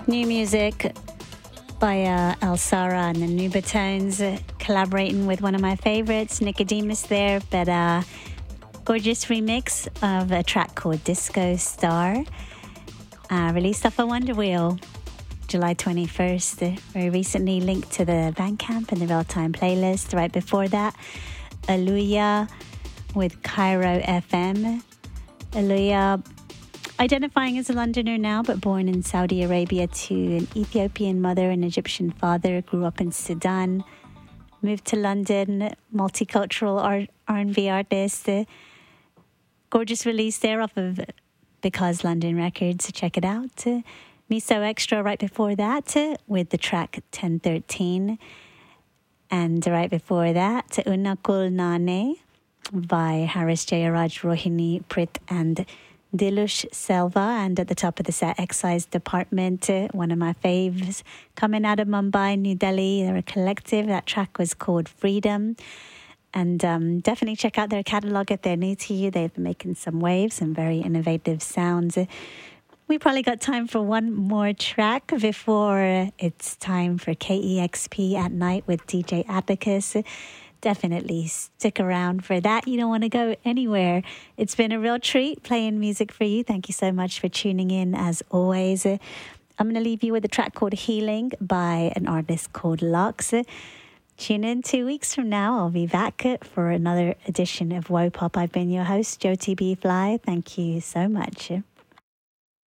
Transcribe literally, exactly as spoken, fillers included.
New music by uh, El Sara and the Nubatones, uh, collaborating with one of my favorites, Nicodemus there, but uh, gorgeous remix of a track called Disco Star, uh, released off a Wonder Wheel, July twenty-first, uh, very recently linked to the Bandcamp and the real-time playlist. Right before that, Aluya with Cairo F M. Aluya, identifying as a Londoner now, but born in Saudi Arabia to an Ethiopian mother and Egyptian father, grew up in Sudan, moved to London, multicultural art, R and B artist. Uh, gorgeous release there off of Because London Records, check it out. Uh, Miso Extra right before that uh, with the track ten thirteen. And right before that, Unakul Nane by Haris Jayaraj, Rohini Prit and Dilush Selva. And at the top of the set, Excise Department, uh, one of my faves, coming out of Mumbai, New Delhi. They're a collective. That track was called Freedom. And um, definitely check out their catalogue if they're new to you. They've been making some waves and very innovative sounds. We probably got time for one more track before it's time for K E X P at night with D J Atticus. Definitely stick around for that. You don't want to go anywhere. It's been a real treat playing music for you. Thank you so much for tuning in as always. I'm going to leave you with a track called Healing by an artist called Lux. Tune in two weeks from now. I'll be back for another edition of Wopop. I've been your host, Jyoti B. Fly. Thank you so much.